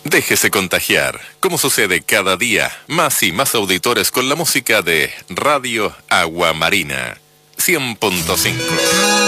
Déjese contagiar, como sucede cada día, más y más auditores con la música de Radio Agua Marina 100.5.